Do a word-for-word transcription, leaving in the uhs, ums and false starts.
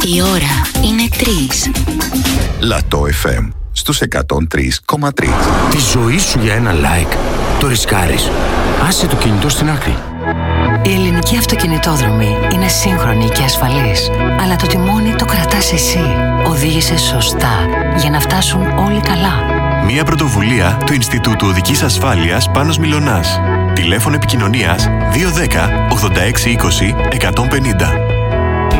Η ώρα είναι τρεις. Λατό εφ εμ στους εκατόν τρία κόμμα τρία. Τη ζωή σου για ένα like το ρισκάρεις. Άσε το κινητό στην άκρη. Η ελληνική αυτοκινητόδρομη είναι σύγχρονη και ασφαλής, αλλά το τιμόνι το κρατάς εσύ. Οδήγησε σωστά για να φτάσουν όλοι καλά. Μια πρωτοβουλία του Ινστιτούτου Οδικής Ασφάλειας Πάνος Μιλωνάς. Τηλέφωνο επικοινωνίας δύο ένα μηδέν ογδόντα έξι είκοσι εκατόν πενήντα.